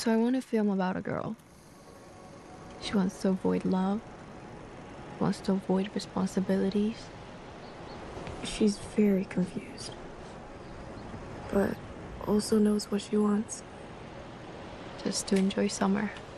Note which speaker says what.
Speaker 1: So I want a film about a girl. She wants to avoid love, wants to avoid responsibilities.
Speaker 2: She's very confused, but also knows what she wants.
Speaker 1: Just to enjoy summer.